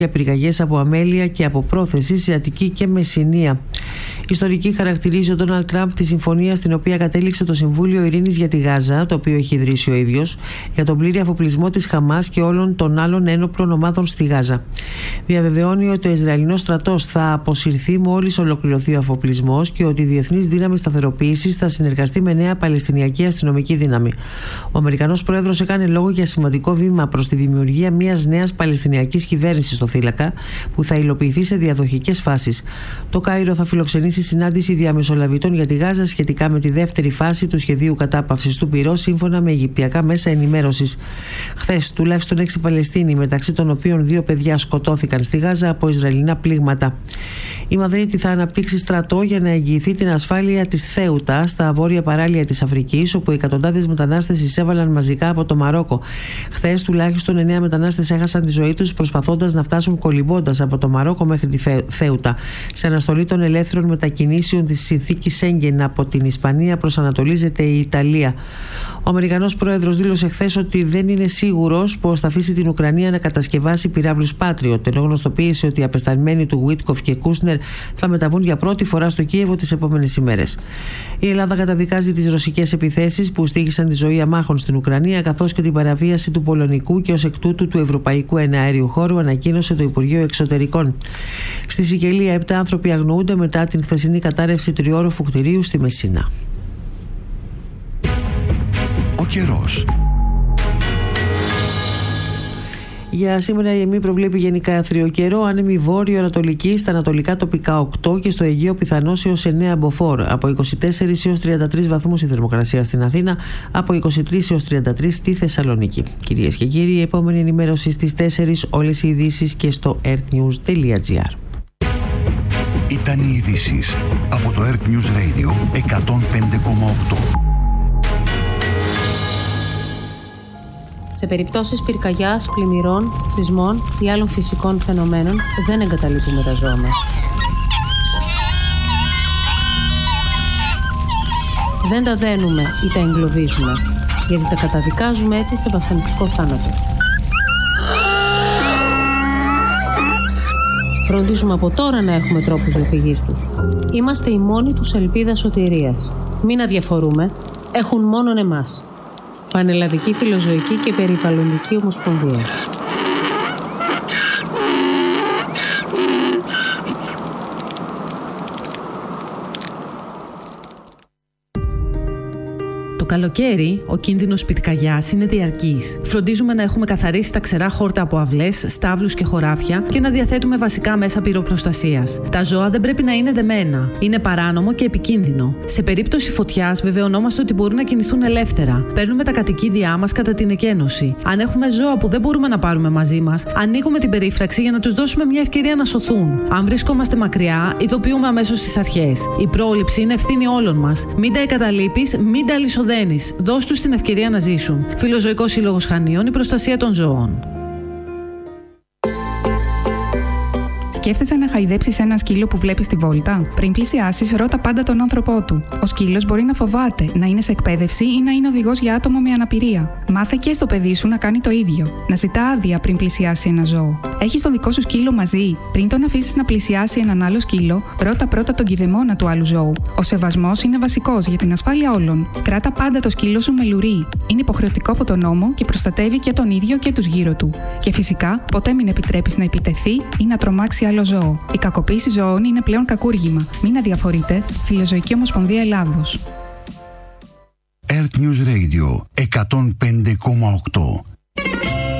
για πυρκαγιές από αμέλεια και από πρόθεση σε Αττική και Μεσσηνία. Ιστορική χαρακτηρίζει ο Ντόναλντ Τραμπ τη συμφωνία στην οποία κατέληξε το Συμβούλιο Ειρήνης για τη Γάζα, το οποίο έχει ιδρύσει ο ίδιος, για τον πλήρη αφοπλισμό της Χαμάς και όλων των άλλων ένοπλων ομάδων στη Γάζα. Διαβεβαιώνει ότι ο Ισραηλινός στρατός θα αποσυρθεί μόλις ολοκληρωθεί ο αφοπλισμός και ότι η Διεθνής Δύναμη Σταθεροποίησης θα συνεργαστεί με νέα Παλαιστινιακή αστυνομική δύναμη. Ο Αμερικανός Πρόεδρος έκανε λόγο για σημαντικό βήμα προς τη δημιουργία μιας νέας Παλαιστινιακής κυβέρνησης στο θύλακα, που θα υλοποιηθεί σε διαδοχικές φάσεις. Το Κάιρο θα φιλοξενήσει συνάντηση διαμεσολαβητών για τη Γάζα σχετικά με τη δεύτερη φάση του σχεδίου κατάπαυσης του πυρός, σύμφωνα με αιγυπτιακά μέσα ενημέρωσης. Χθες, τουλάχιστον 6 Παλαιστίνοι, μεταξύ των οποίων 2 παιδιά, σκοτώθηκαν στη Γάζα από Ισραηλινά πλήγματα. Η Μαδρίτη θα αναπτύξει στρατό για να εγγυηθεί την ασφάλεια της Θέουτα, στα βόρεια παράλια της Αφρικής, όπου εκατοντάδες μετανάστες εισέβαλαν μαζικά από το Μαρόκο. Χθες, τουλάχιστον 9 μετανάστες έχασαν τη ζωή τους προσπαθώντας να φτάσουν κολυμπώντας από το Μαρόκο μέχρι τη Θέουτα, σε αναστολή των ελεύθερων μετακινήσεων της συνθήκης Σέγγεν. Από την Ισπανία προσανατολίζεται η Ιταλία. Ο Αμερικανός Πρόεδρος δήλωσε χθες ότι δεν είναι σίγουρος πως θα αφήσει την Ουκρανία να κατασκευάσει πυράβλους Patriot, ενώ γνωστοποίησε ότι οι απεσταλμένοι του Βίτκοφ και Κούσνερ θα μεταβούν για πρώτη φορά στο Κίεβο τις επόμενες ημέρες. Η Ελλάδα καταδικάζει τις ρωσικές επιθέσεις που στοίχησαν τη ζωή αμάχων στην Ουκρανία, καθώς και την παραβίαση του πολωνικού και ως εκ τούτου του ευρωπαϊκού εναέριου χώρου, ανακοίνωσε το Υπουργείο Εξωτερικών. Στη Σικελία, 7 άνθρωποι αγνοούνται μετά την χθεσινή κατάρρευση τριόροφου κτηρίου στη Μεσσίνα. Ο καιρός. Για σήμερα η ΕΜΗ προβλέπει γενικά άθριο καιρό, άνεμη βόρειο-ανατολική, στα ανατολικά τοπικά 8 και στο Αιγαίο πιθανώς έως 9 μποφόρ. Από 24 έως 33 βαθμούς η θερμοκρασία στην Αθήνα, από 23 έως 33 στη Θεσσαλονίκη. Κυρίες και κύριοι, η επόμενη ενημέρωση στις 4, όλες οι ειδήσεις και στο earthnews.gr. Ήταν οι ειδήσεις από το Earth News Radio 105,8. Σε περιπτώσεις πυρκαγιάς, πλημμυρών, σεισμών ή άλλων φυσικών φαινομένων δεν εγκαταλείπουμε τα ζώα μας. Δεν τα δένουμε ή τα εγκλωβίζουμε, γιατί τα καταδικάζουμε έτσι σε βασανιστικό θάνατο. Φροντίζουμε από τώρα να έχουμε τρόπους διαφυγής τους. Είμαστε η μόνη τους ελπίδα σωτηρίας. Μην αδιαφορούμε, έχουν μόνον εμάς. Πανελλαδική Φιλοζωική και Περιβαλλοντική Ομοσπονδία. Το καλοκαίρι, ο κίνδυνος πυρκαγιάς είναι διαρκής. Φροντίζουμε να έχουμε καθαρίσει τα ξερά χόρτα από αυλές, στάβλους και χωράφια και να διαθέτουμε βασικά μέσα πυροπροστασίας. Τα ζώα δεν πρέπει να είναι δεμένα. Είναι παράνομο και επικίνδυνο. Σε περίπτωση φωτιάς, βεβαιωνόμαστε ότι μπορούν να κινηθούν ελεύθερα. Παίρνουμε τα κατοικίδια μας κατά την εκένωση. Αν έχουμε ζώα που δεν μπορούμε να πάρουμε μαζί μας, ανοίγουμε την περίφραξη για να τους δώσουμε μια ευκαιρία να σωθούν. Αν βρισκόμαστε μακριά, ειδοποιούμε αμέσως τις αρχές. Η πρόληψη είναι ευθύνη όλων μας. Μην τα εγκαταλείπεις, μην τα αλυσοδένεις. Δώσ' τους την ευκαιρία να ζήσουν. Φιλοζωικός Σύλλογος Χανίων, η προστασία των ζώων. Σκέφτεσαι να χαϊδέψεις ένα σκύλο που βλέπεις στη βόλτα? Πριν πλησιάσεις, ρώτα πάντα τον άνθρωπό του. Ο σκύλος μπορεί να φοβάται, να είναι σε εκπαίδευση ή να είναι οδηγός για άτομο με αναπηρία. Μάθε και στο παιδί σου να κάνει το ίδιο. Να ζητά άδεια πριν πλησιάσει ένα ζώο. Έχεις το δικό σου σκύλο μαζί? Πριν τον αφήσεις να πλησιάσει έναν άλλο σκύλο, ρώτα πρώτα τον κηδεμόνα του άλλου ζώου. Ο σεβασμός είναι βασικός για την ασφάλεια όλων. Κράτα πάντα το σκύλο σου με λουρί. Είναι υποχρεωτικό από τον νόμο και προστατεύει και τον ίδιο και τους γύρω του. Και φυσικά, ποτέ μην επιτρέπεις να επιτεθεί ή να τρομάξει άλλο ζώο. Η κακοποίηση ζώων είναι πλέον κακούργημα. Μην αδιαφορείτε. Φιλοζωική Ομοσπονδία Ελλάδος. Earth News Radio 105,8.